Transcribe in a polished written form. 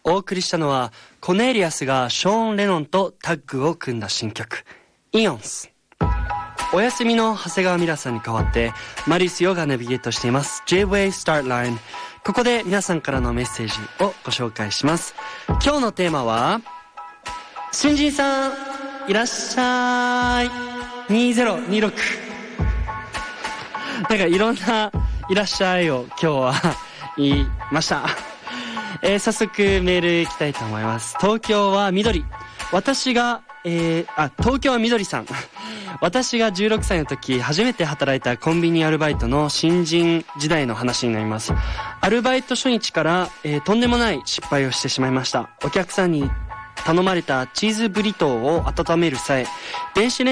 お送りしたのはコネリアスがショーン・レノンとタッグを組んだ新曲イオンス。お休みの長谷川ミラさんに代わってマリスヨがナビゲートしています J-Wave Start Line。 ここで皆さんからのメッセージをご紹介します。今日のテーマは新人さんいらっしゃい2026。なんかいろんないらっしゃいを今日は言いました。早速メールいきたいと思います。東京は緑。東京は緑さん。私が16歳の時初めて働いたコンビニアルバイトの新人時代の話になります。アルバイト初日から、とんでもない失敗をしてしまいました。お客さんに頼まれたチーズブリトーを温める際、電子レンジ